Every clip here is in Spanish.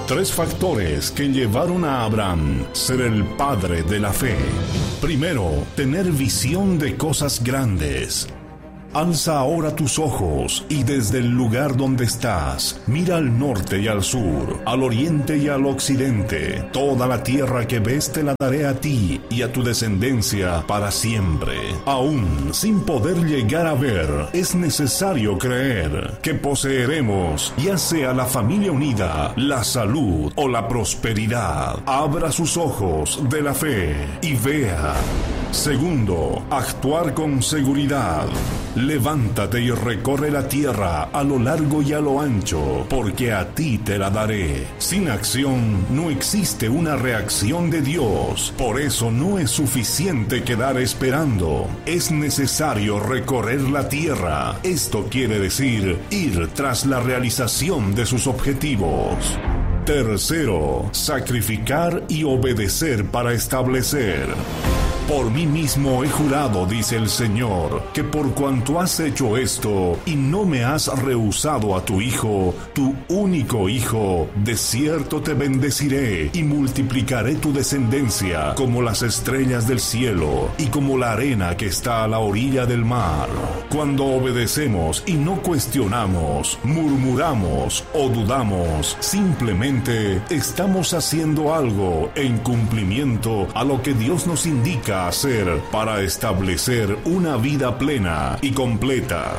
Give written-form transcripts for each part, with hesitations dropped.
Tres factores que llevaron a Abraham a ser el padre de la fe. Primero, tener visión de cosas grandes. Alza ahora tus ojos y desde el lugar donde estás, mira al norte y al sur, al oriente y al occidente. Toda la tierra que ves te la daré a ti y a tu descendencia para siempre. Aún sin poder llegar a ver, es necesario creer que poseeremos, ya sea la familia unida, la salud o la prosperidad. Abra sus ojos de la fe y vea. Segundo, actuar con seguridad. Levántate y recorre la tierra a lo largo y a lo ancho, porque a ti te la daré. Sin acción no existe una reacción de Dios. Por eso no es suficiente quedar esperando. Es necesario recorrer la tierra. Esto quiere decir ir tras la realización de sus objetivos. Tercero, sacrificar y obedecer para establecer. Por mí mismo he jurado, dice el Señor, que por cuanto has hecho esto y no me has rehusado a tu hijo, tu único hijo, de cierto te bendeciré y multiplicaré tu descendencia como las estrellas del cielo y como la arena que está a la orilla del mar. Cuando obedecemos y no cuestionamos, murmuramos o dudamos, simplemente estamos haciendo algo en cumplimiento a lo que Dios nos indica hacer para establecer una vida plena y completa.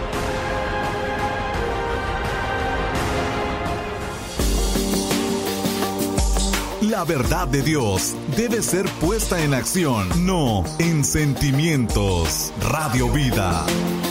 La verdad de Dios debe ser puesta en acción, no en sentimientos. Radio Vida.